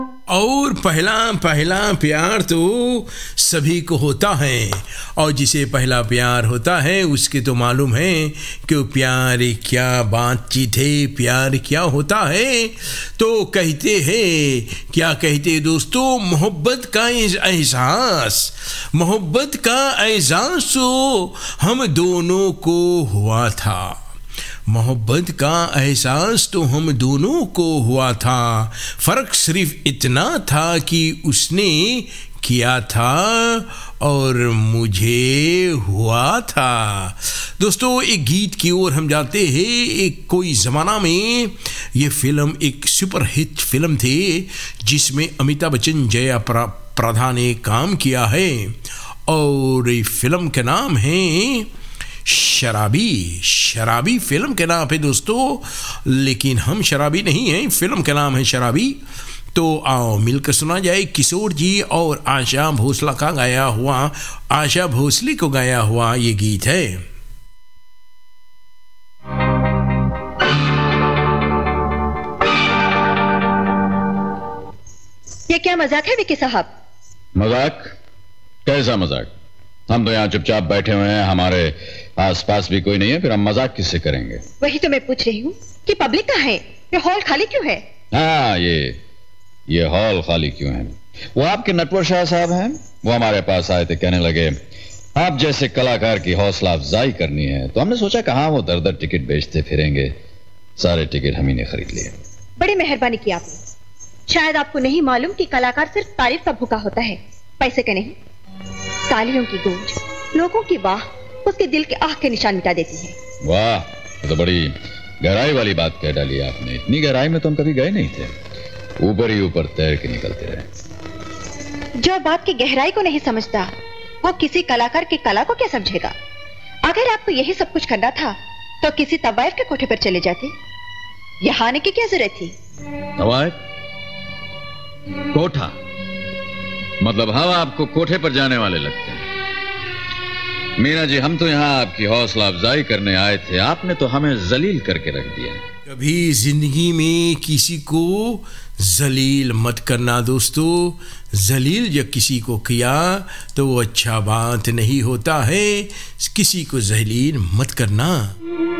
और पहला पहला प्यार तो सभी को होता है, और जिसे पहला प्यार होता है उसके तो मालूम है कि प्यार क्या बातचीत है, प्यार क्या होता है। तो कहते हैं, क्या कहते हैं दोस्तों, मोहब्बत का एहसास, मोहब्बत का एहसास तो हम दोनों को हुआ था, मोहब्बत का एहसास तो हम दोनों को हुआ था। फ़र्क सिर्फ इतना था कि उसने किया था और मुझे हुआ था। दोस्तों, एक गीत की ओर हम जाते हैं। एक कोई ज़माना में ये फिल्म एक सुपर हिट फिल्म थी जिसमें अमिताभ बच्चन, जया प्रदा ने काम किया है, और फिल्म का नाम है शराबी। शराबी फिल्म के नाम है दोस्तों, लेकिन हम शराबी नहीं हैं, फिल्म का नाम है शराबी। तो आओ मिलकर सुना जाए किशोर जी और आशा भोसले का गाया हुआ, आशा भोसले को गाया हुआ ये गीत है। ये क्या मजाक है विकी साहब? मजाक? कैसा मजाक? हम तो यहाँ चुपचाप बैठे हुए हैं, हमारे आसपास भी कोई नहीं है, फिर हम मजाक किससे करेंगे? वही तो मैं पूछ रही हूँ कि पब्लिक कहाँ है, ये हॉल खाली क्यों है? हाँ, ये हॉल खाली क्यों है? वो आपके नटवर शाह साहब हैं, वो हमारे पास आए थे, कहने लगे आप जैसे कलाकार की हौसला अफजाई करनी है। तो हमने सोचा कहाँ वो दर दर टिकट बेचते फिरेंगे, सारे टिकट हम ही ने खरीद लिए। बड़ी मेहरबानी की आपने। शायद आपको नहीं मालूम कि कलाकार सिर्फ तारीफ का भूखा होता है, पैसे का नहीं। तालियों की गूंज, लोगों की वाह उसके दिल के आह के निशान मिटा देती है। वाह, तो बड़ी गहराई वाली बात कह डाली आपने। इतनी गहराई में तो हम कभी गए नहीं थे, ऊपर ही ऊपर तैर के निकलते रहे। जो बात की गहराई को नहीं समझता वो किसी कलाकार की कला को क्या समझेगा? अगर आपको यही सब कुछ करना था तो किसी तवायफ के कोठे पर चले जाते, यहाँ आने की क्या जरूरत थी? तवायफ? कोठा? मतलब हम आपको कोठे पर जाने वाले लगते हैं? मीना जी, हम तो यहाँ आपकी हौसला अफजाई करने आए थे, आपने तो हमें जलील करके रख दिया। कभी जिंदगी में किसी को जलील मत करना दोस्तों। जलील जब किसी को किया तो वो अच्छा बात नहीं होता है, किसी को जलील मत करना।